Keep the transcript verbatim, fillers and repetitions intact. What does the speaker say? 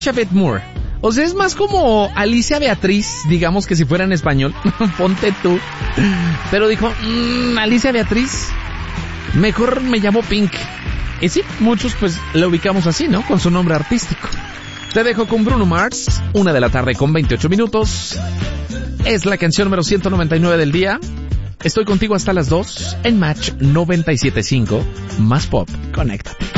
Elizabeth Moore. O sea, es más como Alicia Beatriz, digamos que si fuera en español. Ponte tú. Pero dijo, mmm, Alicia Beatriz, mejor me llamo Pink. Y sí, muchos pues la ubicamos así, ¿no? Con su nombre artístico. Te dejo con Bruno Mars, una de la tarde con veintiocho minutos. Es la canción número ciento noventa y nueve del día. Estoy contigo hasta las dos en Match noventa y siete punto cinco. Más pop, conéctate.